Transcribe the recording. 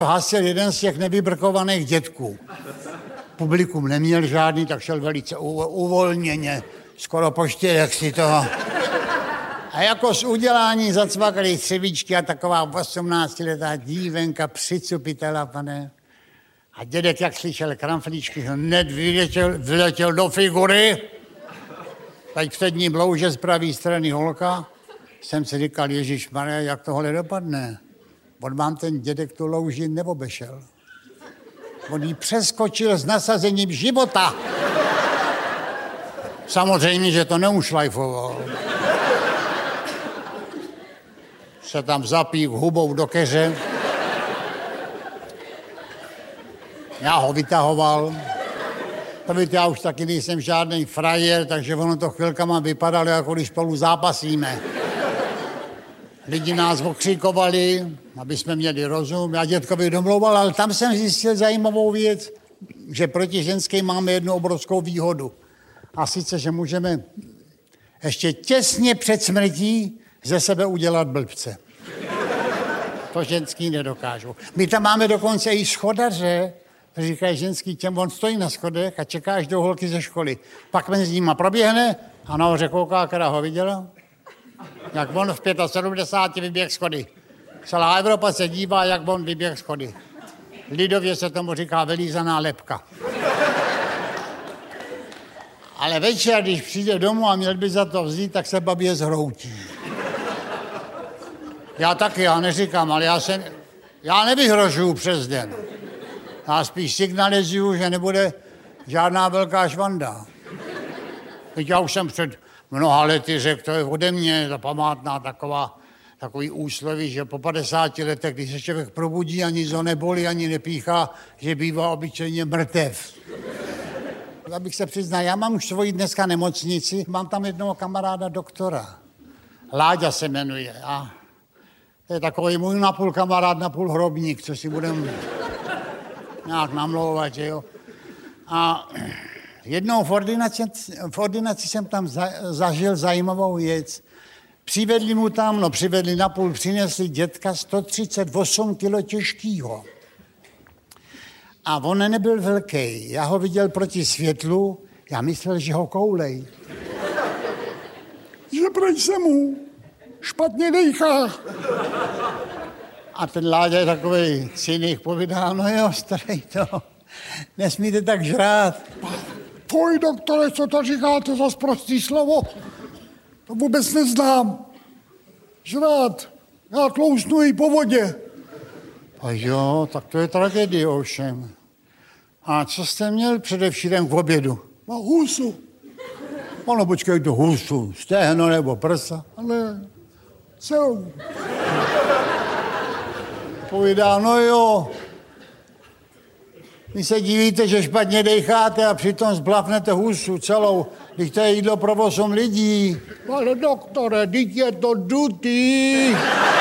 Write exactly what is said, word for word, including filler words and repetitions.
Hasil jeden z těch nevybrkovaných dětků. Publikum neměl žádný, tak šel velice uvolněně, skoro po čtyřech si toho. A jako z udělání zacvakali třevíčky a taková osmnáctiletá dívenka přicupitela, pane. A dědek, jak slyšel kramflíčky, hned vyletěl, vyletěl do figury. Teď před ním louže z pravé strany holka. Jsem si říkal, ježišmarja, jak tohle dopadne. On vám ten dědek tu louži neobešel. On jí přeskočil s nasazením života. Samozřejmě, že to neušlajfoval. Se tam zapík hubou do keře. Já ho vytahoval. To víte, já už taky nejsem žádný frajer, takže ono to chvilkama vypadalo, jako když spolu zápasíme. Lidi nás okřikovali, aby jsme měli rozum. Já dětkovi domlouval, ale tam jsem zjistil zajímavou věc, že proti ženské máme jednu obrovskou výhodu. A sice, že můžeme ještě těsně před smrtí ze sebe udělat blbce. To ženský nedokážou. My tam máme dokonce i schodaře, říkají ženský těm, on stojí na schodech a čeká, až do holky ze školy. Pak mezi nima proběhne a nahoře kouká, která ho viděla. Jak on v sedmdesáti pěti vyběh schody. Celá Evropa se dívá, jak on vyběh schody. Lidově se tomu říká vylízaná lebka. Ale večer, když přijde domů a měl by za to vzít, tak se babě zhroutí. Já taky, já neříkám, ale já se, já nevyhrožuju přes den. Já spíš signalizuju, že nebude žádná velká švanda. Teď já už jsem před mnoha lety řekl, to je ode mě ta památná taková, takový úsloví, že po padesáti letech, když se člověk probudí, ani zo nebolí, ani nepíchá, že bývá obyčejně mrtev. Abych se přiznal, já mám už svoji dneska nemocnici, mám tam jednoho kamaráda doktora. Láďa se jmenuje a to je takový můj napůl kamarád, napůl hrobník, co si budem nějak namlouvat, že jo. A jednou v ordinaci, v ordinaci jsem tam za, zažil zajímavou věc. Přivedli mu tam, no přivedli napůl, přinesli dětka sto třicet osm kilo těžkýho. A on nebyl velký. Já ho viděl proti světlu, já myslel, že ho koulej. Že prej se mu špatně dejchá. A ten Láďa je takovej cynik, povídá, no jo, starý to, nesmíte tak žrát. Poj, doktore, co to říkáte za sprostý slovo? To vůbec neznám. Žrát, já tlousnu i po vodě. A jo, tak to je tragédie ovšem. A co jste měl především k obědu? A husu. Ono, počkej, to husu, stehno nebo prsa, ale celou. Povídá, no jo, vy se divíte, že špatně dejcháte a přitom zblafnete husu celou, když to je jídlo pro osm lidí. Ale doktore, teď je to dutý.